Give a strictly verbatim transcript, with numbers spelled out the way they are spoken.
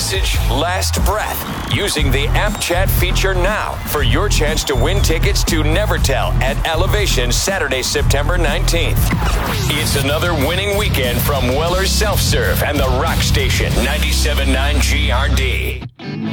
message, last breath, using the app chat feature now for your chance to win tickets to Never Tell at Elevation Saturday, September nineteenth. It's another winning weekend from Weller's Self-Serve and the Rock Station ninety-seven point nine G R D.